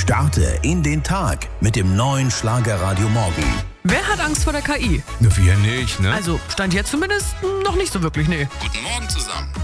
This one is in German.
Starte in den Tag mit dem neuen Schlagerradio Morgen. Wer hat Angst vor der KI? Na, wir nicht, ne? Also, Stand jetzt zumindest noch nicht so wirklich, nee. Guten Morgen zusammen.